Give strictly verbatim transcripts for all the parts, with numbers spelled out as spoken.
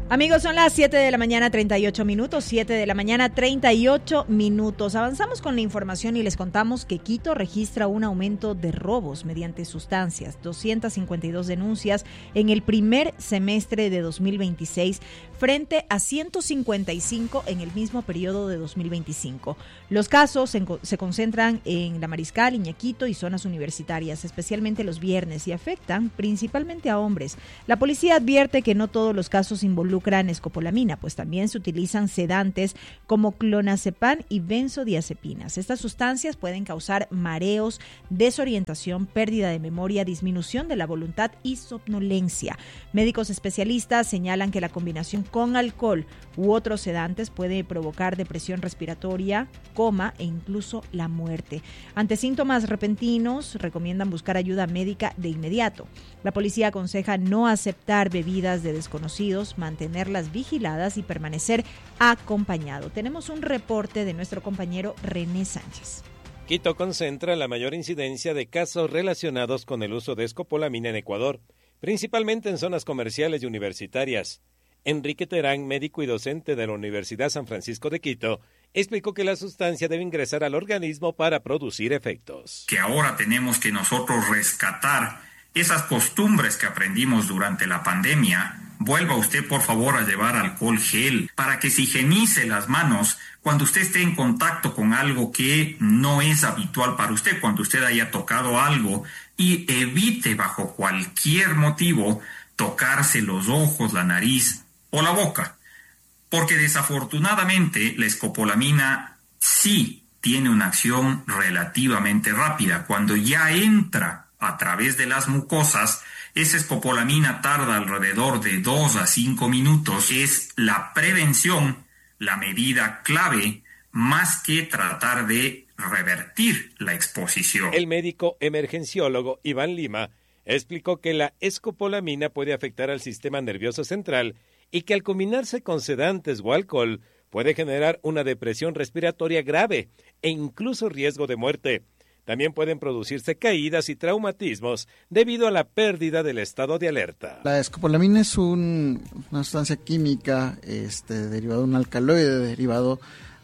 Amigos, son las siete de la mañana, treinta y ocho minutos, siete de la mañana, treinta y ocho minutos. Avanzamos con la información y les contamos que Quito registra un aumento de robos mediante sustancias, doscientas cincuenta y dos denuncias en el primer semestre de dos mil veintiséis frente a ciento cincuenta y cinco en el mismo periodo de dos mil veinticinco. Los casos se, se concentran en La Mariscal, Iñaquito y zonas universitarias, especialmente los viernes, y afectan principalmente a hombres. La policía advierte que no todos los casos involucran escopolamina, pues también se utilizan sedantes como clonazepam y benzodiazepinas. Estas sustancias pueden causar mareos, desorientación, pérdida de memoria, disminución de la voluntad y somnolencia. Médicos especialistas señalan que la combinación con alcohol u otros sedantes puede provocar depresión respiratoria, coma e incluso la muerte. Ante síntomas repentinos, recomiendan buscar ayuda médica de inmediato. La policía aconseja no aceptar bebidas de desconocidos, mantenerlas vigiladas y permanecer acompañado. Tenemos un reporte de nuestro compañero René Sánchez. Quito concentra la mayor incidencia de casos relacionados con el uso de escopolamina en Ecuador, principalmente en zonas comerciales y universitarias. Enrique Terán, médico y docente de la Universidad San Francisco de Quito, explicó que la sustancia debe ingresar al organismo para producir efectos. Que ahora tenemos que nosotros rescatar esas costumbres que aprendimos durante la pandemia. Vuelva usted, por favor, a llevar alcohol gel para que se higienice las manos cuando usted esté en contacto con algo que no es habitual para usted, cuando usted haya tocado algo, y evite bajo cualquier motivo tocarse los ojos, la nariz o la boca. Porque desafortunadamente la escopolamina sí tiene una acción relativamente rápida. Cuando ya entra a través de las mucosas, esa escopolamina tarda alrededor de dos a cinco minutos. Es la prevención la medida clave, más que tratar de revertir la exposición. El médico emergenciólogo Iván Lima explicó que la escopolamina puede afectar al sistema nervioso central y que al combinarse con sedantes o alcohol puede generar una depresión respiratoria grave e incluso riesgo de muerte. También pueden producirse caídas y traumatismos debido a la pérdida del estado de alerta. La escopolamina es un, una sustancia química este, derivada de un alcaloide derivado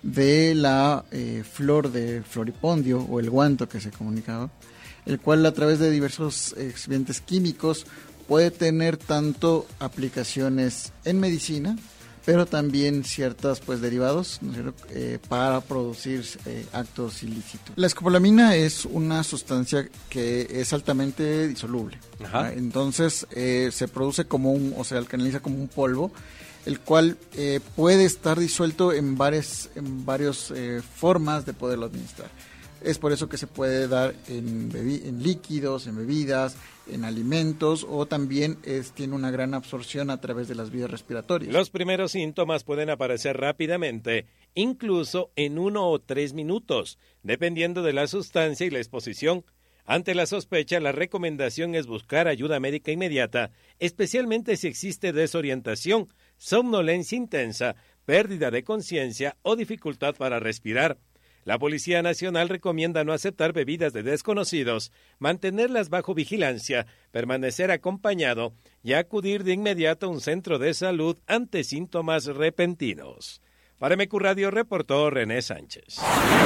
de la eh, flor de floripondio o el guanto que se comunicaba, el cual a través de diversos expedientes químicos puede tener tanto aplicaciones en medicina, pero también ciertos pues derivados, ¿no es cierto?, eh, para producir eh, actos ilícitos. La escopolamina es una sustancia que es altamente disoluble. Ajá. Entonces eh, se produce como un, o se alcaniliza como un polvo, el cual eh, puede estar disuelto en varias en varios eh, formas de poderlo administrar. Es por eso que se puede dar en, bebi- en líquidos, en bebidas, en alimentos, o también es, tiene una gran absorción a través de las vías respiratorias. Los primeros síntomas pueden aparecer rápidamente, incluso en uno o tres minutos, dependiendo de la sustancia y la exposición. Ante la sospecha, la recomendación es buscar ayuda médica inmediata, especialmente si existe desorientación, somnolencia intensa, pérdida de conciencia o dificultad para respirar. La Policía Nacional recomienda no aceptar bebidas de desconocidos, mantenerlas bajo vigilancia, permanecer acompañado y acudir de inmediato a un centro de salud ante síntomas repentinos. Para M Q Radio reportó René Sánchez.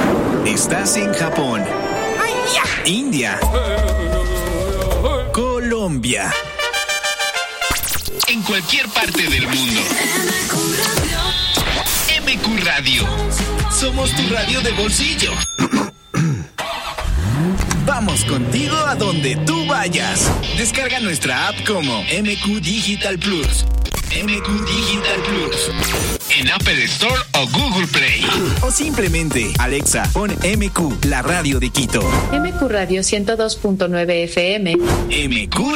Estás en Japón, India, Colombia, en cualquier parte del mundo. M Q Radio. Somos tu radio de bolsillo. Vamos contigo a donde tú vayas. Descarga nuestra app como M Q Digital Plus. M Q Digital Plus. En Apple Store o Google Play. O simplemente, Alexa, pon M Q, la radio de Quito. M Q Radio ciento dos punto nueve F M. M Q